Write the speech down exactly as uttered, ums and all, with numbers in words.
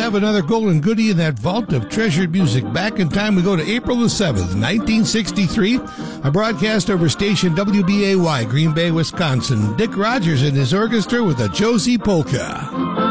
have another golden goodie in that vault of treasured music. Back in time, we go to April the seventh, nineteen sixty-three, a broadcast over station W B A Y, Green Bay, Wisconsin. Dick Rogers and his orchestra with a Josie Polka.